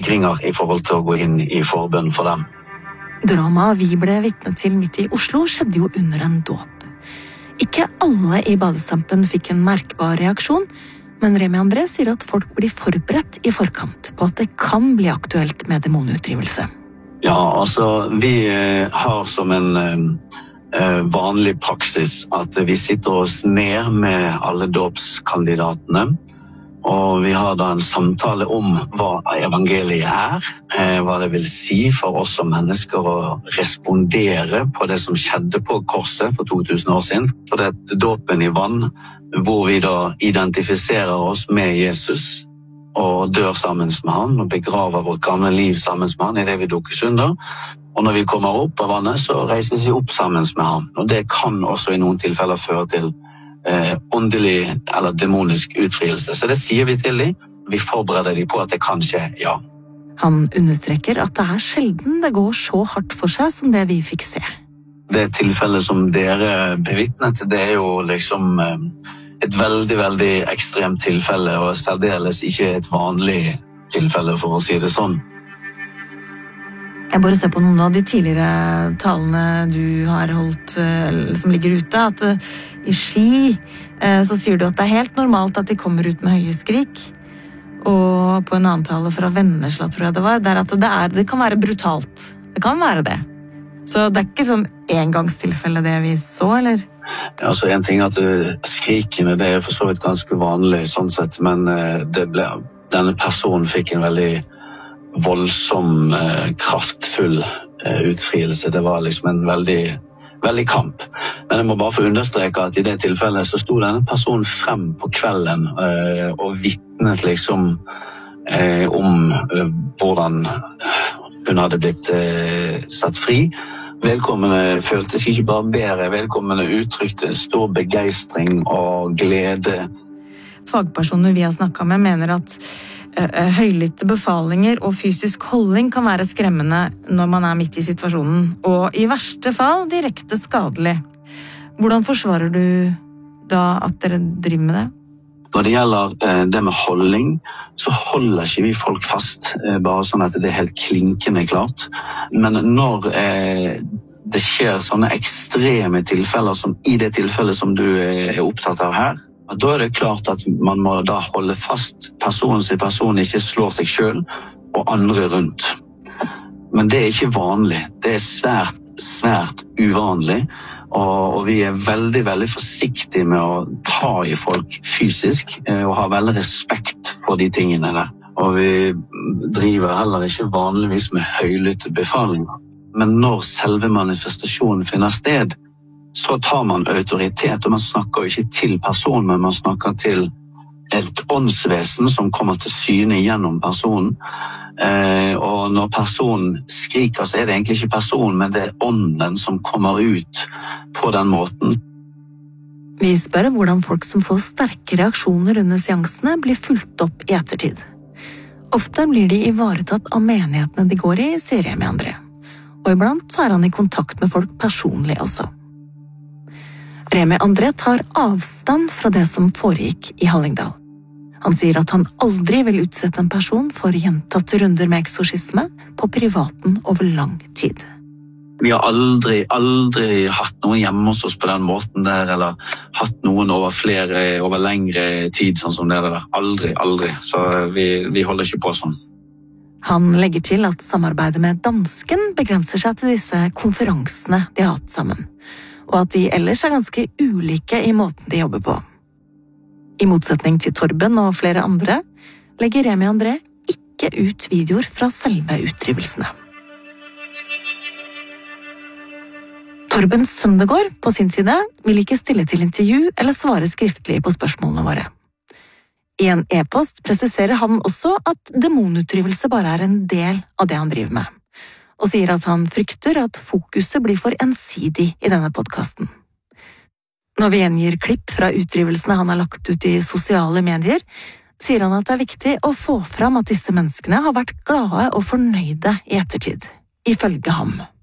vegringer I forhold til å gå inn I forbønn for dem. Dramaet vi ble vitne til midt I Oslo skjedde jo under en dåp. Ikke alle I badestampen fikk en merkbar reaksjon, men Remi André sier at folk blir forberedt I forkant på at det kan bli aktuelt med demonutdrivelse. Ja, altså, vi har som en vanlig praksis at vi sitter oss ned med alle dåpskandidatene, og vi har da en samtale om hva evangeliet hva det vil si for oss som mennesker å respondere på det som skjedde på korset for 2000 år siden. For det dåpen I vann, hvor vi da identifiserer oss med Jesus, og dør sammen med han, og begraver vårt gamle liv sammen med han I det vi dukkes under. Og når vi kommer opp av vannet, så reises vi opp sammen med han. Og det kan også I noen tilfeller føre til åndelig eller demonisk utfrielse. Så det sier vi til dem. Vi forbereder dem på at det kan skje, ja. Han understreker at det sjelden det går så hardt for seg som det vi fikk se. Det tilfellet som dere bevitnet, det jo liksom et veldig, veldig ekstremt tilfelle, og særdeles ikke et vanlig tilfelle, for å si det sånn. Jeg bare ser på noen av de tidligere talene du har holdt, som ligger ute, at I Ski så sier du at det helt normalt at de kommer ut med høye skrik, og på en annen tale fra Vennesla, tror jeg det var, der at det kan være brutalt. Det kan være det. Så det ikke som engangstilfelle det vi så, eller? Ja, altså en ting at skrikene, det for så vidt ganske vanlig sånn sett, men denne personen fikk en veldig voldsom, kraftfull utfrielse. Det var liksom en veldig, veldig kamp. Men jeg må bare få understreke at I det tilfellet så sto denne personen frem på kvelden og vittnet liksom om hvordan hun hadde blitt satt fri. Vedkommende følte seg ikke bare bedre, vedkommende uttrykte stor begeistring og glede. Fagpersoner vi har snakket med mener at høylytte befalinger og fysisk holdning kan være skremmende når man midt I situasjonen, og I verste fall direkte skadelig. Hvordan forsvarer du da at dere driver med det? Når det gjelder det med holdning, så holder ikke vi folk fast, bare sånn at det helt klinkende klart. Men når det skjer sånne ekstreme tilfeller, som I det tilfellet som du opptatt av her, da det klart at man må da holde fast personen ikke slår seg selv og andre rundt. Men det ikke vanlig. Det svært, svært uvanlig, og vi veldig, veldig forsiktige med å ta I folk fysisk, og ha veldig respekt for de tingene der. Og vi driver heller ikke vanligvis med høylytte befalinger. Men når selve manifestasjonen finner sted, så tar man autoritet, og man snakker jo ikke til personen, men man snakker til et åndsvesen som kommer til syne gjennom personen. Og når personen skriker, så det egentlig ikke personen, men det ånden som kommer ut på den måten. Vi spør hvordan folk som får sterke reaksjoner under seansene blir fulgt opp I ettertid. Ofte blir de ivaretatt av menighetene de går I, sier Remi André. Og iblant han I kontakt med folk personlig også. Remi André tar avstand fra det som foregikk I Hallingdal. Han sier at han aldri vil utsette en person for gjentatte runder med eksorsisme på privaten over lang tid. Vi har aldri hatt noen hjemme hos oss på den måten der, eller hatt noen over lengre tid, sånn som det der. Aldri. Så vi holder ikke på sånn. Han legger til at samarbeidet med dansken begrenser seg til disse konferansene de har hatt sammen, og at de ellers ganske ulike I måten de jobber på. I motsetning til Torben og flere andre, legger Remi André ikke ut videoer fra selve utdrivelsene. Torben Søndegård på sin side vil ikke stille til intervju eller svare skriftlig på spørsmålene våre. I en e-post presiserer han også at demonutdrivelse bare en del av det han driver med, og sier at han frykter at fokuset blir for ensidig I denne podcasten. Når vi gjengir klipp fra utdrivelsene han har lagt ut I sosiale medier, sier han at det viktig å få fram at disse menneskene har vært glade og fornøyde I ettertid, ifølge ham.